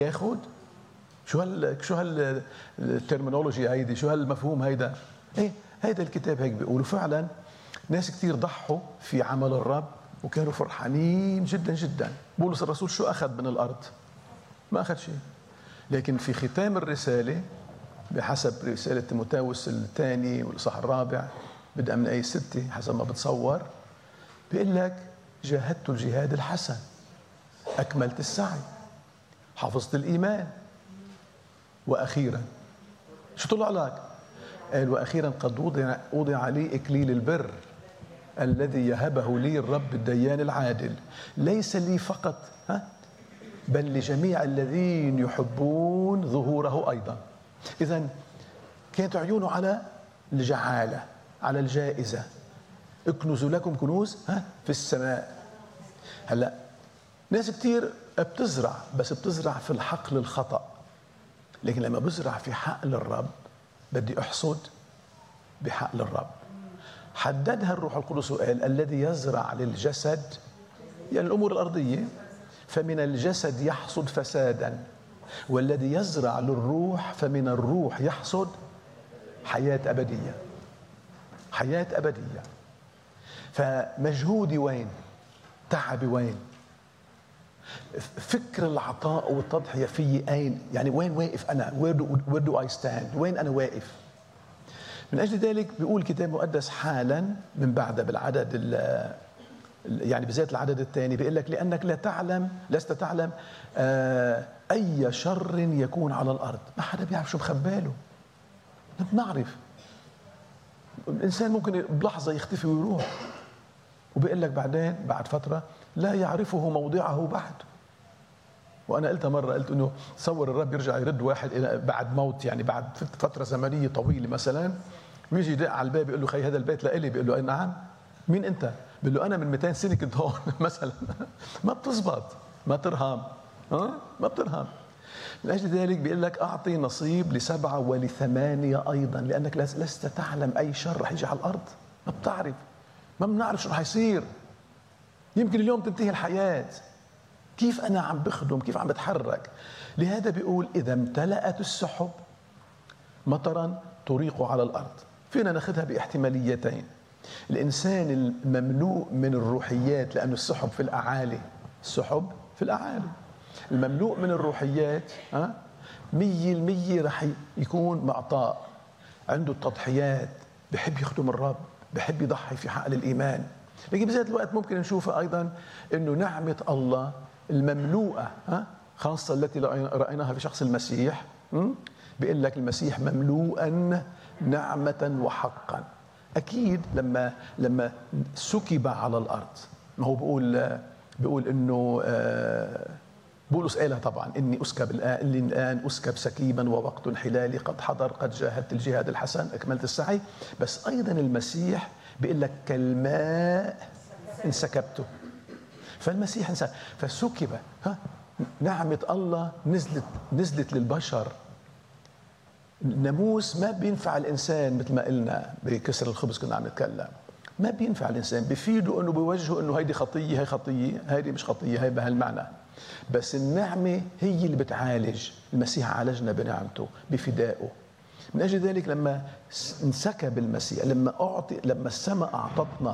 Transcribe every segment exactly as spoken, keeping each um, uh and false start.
ياخد شو هال شو هال الترمينولوجي هيدي، شو هالمفهوم هيدا؟ ايه هيدا الكتاب هيك بيقولوا. فعلا ناس كثير ضحوا في عمل الرب وكانوا فرحانين جدا جدا. بولس الرسول شو اخذ من الارض؟ ما اخذ شيء. لكن في ختام الرساله بحسب رساله تيموثاوس الثاني والاصحاح الرابع بدءا من ايه ستة حسب ما بتصور، بيقول لك جاهدت الجهاد الحسن، اكملت السعي، حفظت الايمان، واخيرا شو طلع لك؟ قال واخيرا قد وضع وضع لي اكليل البر الذي يهبه لي الرب الديان العادل، ليس لي فقط ها بل لجميع الذين يحبون ظهوره ايضا. اذا كانت عيونه على الجعاله، على الجائزه. اكنزوا لكم كنوز ها في السماء. هلا ناس كتير بتزرع، بس بتزرع في الحقل الخطأ. لكن لما بزرع في حقل الرب بدي احصد بحقل الرب. حددها الروح القدس وقال الذي يزرع للجسد يعني الامور الارضيه فمن الجسد يحصد فسادا، والذي يزرع للروح فمن الروح يحصد حياه ابديه. حياه ابديه. فمجهودي وين؟ تعبي وين؟ فكر العطاء والتضحيه في اين؟ يعني وين واقف انا؟ where do, where do I stand؟ وين انا واقف؟ من اجل ذلك بيقول الكتاب المقدس حالا من بعد بالعدد يعني بذات العدد الثاني بيقول لك لانك لا تعلم لست تعلم آه اي شر يكون على الارض. ما حدا بيعرف شو مخباله. ما بنعرف. الانسان ممكن بلحظه يختفي ويروح، وبيقول لك بعدين بعد فتره لا يعرفه موضعه بعد. وانا قلتها مره، قلت انه تصور الرب يرجع يرد واحد بعد موت، يعني بعد فتره زمنيه طويله مثلا، ويجي يدق على الباب يقول له خي هذا البيت لإلي. بيقول له اي نعم. مين انت؟ بيقول له انا من مئتين سنه كنت هون مثلا. ما بتزبط. ما ترهم. ها ما بترهم. من اجل ذلك بيقول لك اعطي نصيب لسبعه ولثمانيه ايضا، لانك لست تعلم اي شر رح يجي على الارض. ما بتعرف. ما بنعرف شو رح يصير. يمكن اليوم تنتهي الحياه. كيف أنا عم بخدم؟ كيف عم بتحرك؟ لهذا بيقول إذا امتلأت السحب مطرا تريق على الأرض. فينا ناخذها باحتماليتين. الإنسان المملوء من الروحيات، لأن السحب في الأعالي. السحب في الأعالي. المملوء من الروحيات ها مية المية رح يكون معطاء، عنده التضحيات، بحب يخدم الرب، بحب يضحي في حقل الإيمان. لكن بذات الوقت ممكن نشوفها أيضا أنه نعمة الله المملوءة ها خاصة التي رأيناها في شخص المسيح. بيقول لك المسيح مملوءا نعمة وحقا. أكيد لما لما سكب على الأرض، ما هو بيقول بيقول إنه بولس قالها طبعا إني أسكب الآن إني الآن أسكب سكيبا ووقت انحلالي قد حضر قد جاهدت الجهاد الحسن أكملت السعي. بس أيضا المسيح بيقول لك كالماء انسكبته. فالمسيح انسكب فسكب ها نعمة الله نزلت نزلت للبشر. الناموس ما بينفع الإنسان مثل ما قلنا بكسر الخبز كنا عم نتكلم. ما بينفع الإنسان، بيفيده إنه بيوجهه إنه هيدي خطية هي خطية هيدي مش خطية هي بهالمعنى. بس النعمة هي اللي بتعالج. المسيح عالجنا بنعمته بفدائه. من أجل ذلك لما انسكب المسيح، لما أعطي لما السماء أعطتنا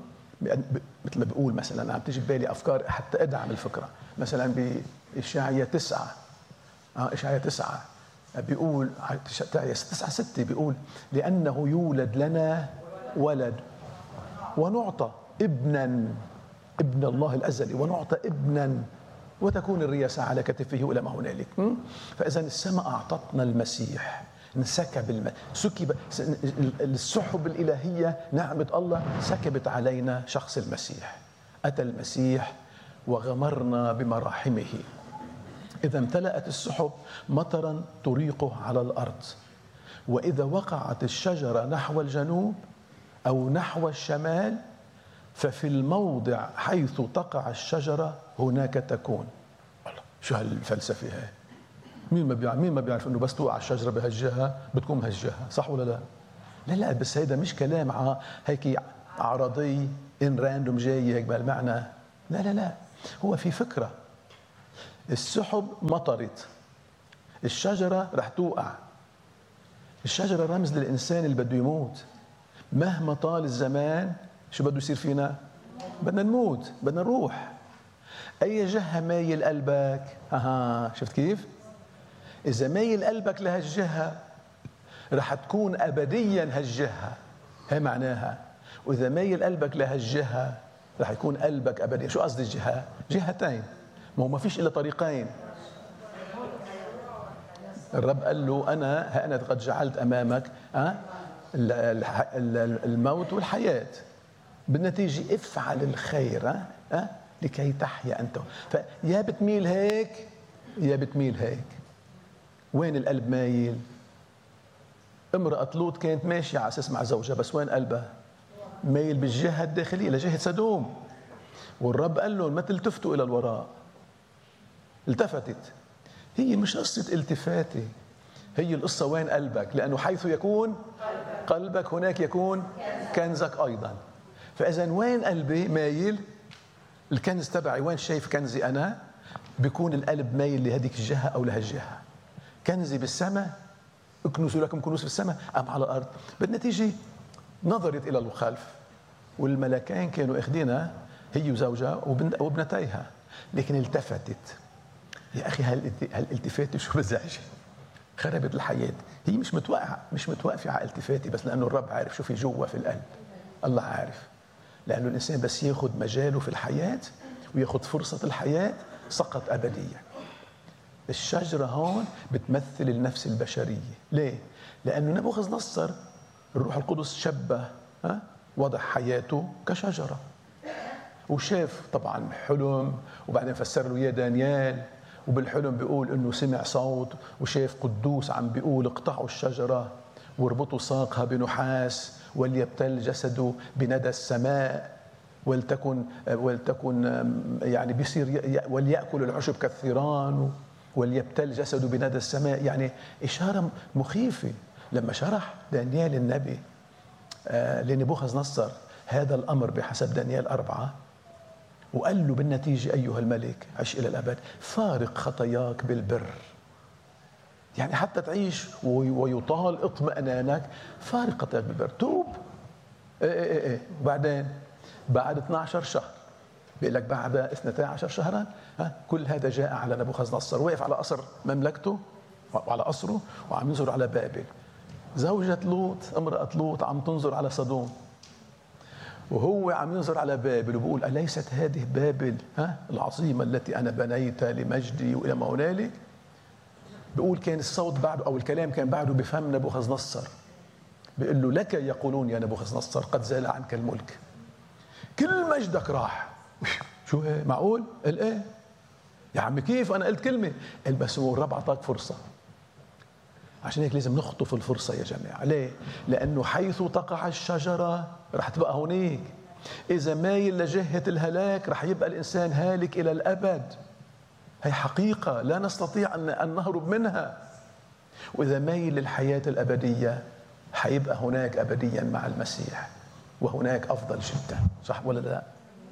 مثل ما بقول مثلا، عم تيجي ببالي أفكار حتى أدعم الفكرة. مثلا بإشعياء تسعة آه إشعياء تسعة بيقول تسعة ستة بيقول لأنه يولد لنا ولد ونعطى ابنا، ابن الله الأزلي، ونعطى ابنا وتكون الرياسة على كتفه وإلى ما هنالك. فإذا السماء أعطتنا المسيح، انسكب الم... سكب السحب الإلهية، نعمة الله سكبت علينا شخص المسيح. أتى المسيح وغمرنا بمراحمه. إذا امتلأت السحب مطرا تريقه على الأرض، وإذا وقعت الشجرة نحو الجنوب أو نحو الشمال ففي الموضع حيث تقع الشجرة هناك تكون. الله شو هالفلسفة هاي؟ مين ما بيعرف مين ما بيعرف انه بس توقع الشجره بهالجهه بتكون بهالجهه، صح ولا لا؟ لا لا بس هيدا مش كلام هيك عرضي ان راندوم جاي هيك بهالمعنى. لا لا لا هو في فكره. السحب مطرت، الشجرة رح توقع. الشجرة رمز للإنسان اللي بده يموت. مهما طال الزمان شو بده يصير فينا؟ بدنا نموت، بدنا نروح. أي جهة مايل قلبك؟ أها، شفت كيف؟ إذا مايل قلبك لهالجهة رح تكون أبديا هالجهة، هي معناها. وإذا مايل قلبك لهالجهة رح يكون قلبك أبديا. شو قصدي الجهة؟ جهتين، ما هو ما فيش إلا طريقين. الرب قال له أنا ها أنا قد جعلت أمامك أه؟ الموت والحياة، بالنتيجة افعل الخير أه؟ أه؟ لكي تحيا أنت. فيا بتميل هيك يا بتميل هيك. وين القلب مايل؟ امرأة لوط كانت ماشية على أساس مع زوجها، بس وين قلبها؟ مايل بالجهة الداخلية لجهة سدوم. والرب قال له ما تلتفتوا إلى الوراء. التفتت. هي مش قصة التفاتة، هي القصة وين قلبك، لأنه حيث يكون قلبك هناك يكون كنزك أيضا. فإذا وين قلبي مايل؟ الكنز تبعي وين شايف كنزي أنا؟ بيكون القلب مايل لهذيك الجهة أو لهالجهة. كنزي بالسماء، اكنسوا لكم كنوز في السماء أم على الأرض. بالنتيجة نظرت إلى الخلف، والملكين كانوا اخذينها هي وزوجها وابنتيها، لكن التفتت. يا أخي هالالتفاتة شو بزعج، خربت الحياة. هي مش متوقعة مش متوقفة على التفاتي، بس لأنه الرب عارف شو في جوا في القلب. الله عارف، لأنه الإنسان بس ياخد مجاله في الحياة وياخد فرصة الحياة سقط أبديا. الشجرة هون بتمثل النفس البشرية. ليه؟ لأنه نبوخذ نصر الروح القدس شبه ها وضع حياته كشجرة، وشاف طبعا حلم، وبعدين فسر له اياه دانيال، وبالحلم بيقول انه سمع صوت وشاف قدوس عم بيقول اقطعوا الشجرة واربطوا ساقها بنحاس وليبتل جسده بندى السماء ولتكن ولتكن يعني بيصير وليأكل العشب كالثيران وليبتل جسده بندى السماء. يعني إشارة مخيفة. لما شرح دانيال النبي لنبوخذ نصر هذا الأمر بحسب دانيال أربعة، وقال له بالنتيجة أيها الملك عش إلى الأبد، فارق خطاياك بالبر. يعني حتى تعيش ويطال اطمئنانك، فارق خطاياك بالبر، توب. ايه ايه ايه وبعدين بعد اثني عشر شهر بيقول لك بعد اثنتا عشر شهرا ها كل هذا جاء على نبوخذ نصر، واقف على قصر مملكته وعلى قصره وعم ينظر على بابل. زوجة لوط امرأة لوط عم تنظر على صدوم، وهو عم ينظر على بابل وبقول أليست هذه بابل ها العظيمة التي أنا بنيتها لمجدي وإلى ما هنالك. بيقول كان الصوت بعده أو الكلام كان بعده بفم نبوخذ نصر، بيقول له لك يقولون يا نبوخذ نصر قد زال عنك الملك، كل مجدك راح. شو هي معقول؟ قال ايه يا عم كيف أنا قلت كلمة؟ قال بس هو الرب أعطاك فرصة. عشان هيك لازم نخطف الفرصة يا جماعة. ليه؟ لأنه حيث تقع الشجرة رح تبقى هونيك. إذا مايل لجهة الهلاك رح يبقى الإنسان هالك إلى الأبد. هي حقيقة لا نستطيع أن نهرب منها. وإذا مايل للحياة الأبدية حيبقى هناك أبديا مع المسيح، وهناك أفضل جدا. صح ولا لا؟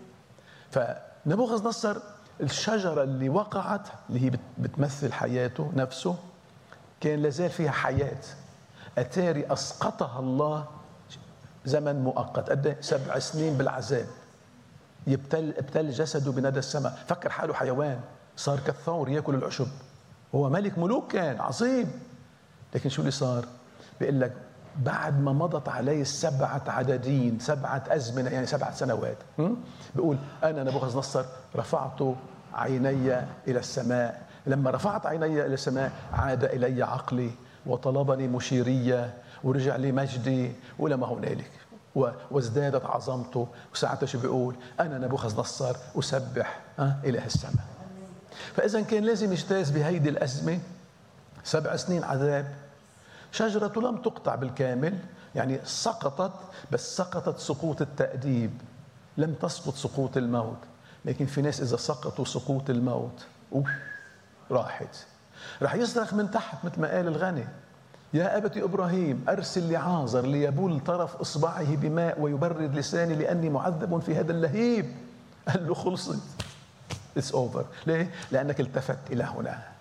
فنبوخذ نصر الشجرة اللي وقعت اللي هي بتمثل حياته نفسه كان لازال فيها حياة. أتاري أسقطها الله زمن مؤقت، قد سبع سنين بالعذاب، يبتل ابتل جسده بندى السماء. فكر حاله حيوان، صار كالثور يأكل العشب. هو ملك ملوك كان عظيم، لكن شو اللي صار؟ بيقول لك بعد ما مضت عليه السبعة عددين، سبعة أزمنة يعني سبعة سنوات، بيقول أنا نبوخذ نصر رفعت عيني إلى السماء، لما رفعت عيني إلى السماء عاد إلي عقلي وطلبني مشيرية ورجع لي مجدي ولا ما هنالك وازدادت عظمته. وساعتها شو بيقول؟ أنا نبوخذ نصر أسبح إله السماء. فإذا كان لازم يجتاز بهيدي الأزمة سبع سنين عذاب. شجرته لم تقطع بالكامل، يعني سقطت، بس سقطت سقوط التأديب، لم تسقط سقوط الموت. لكن في ناس إذا سقطوا سقوط الموت أوه راحت. رح يصرخ من تحت مثل ما قال الغني، يا أبت إبراهيم أرسل لعازر ليبل طرف إصبعه بماء ويبرد لساني لأني معذب في هذا اللهيب. قال له خلصت، it's over. ليه؟ لأنك التفت إلى هنا.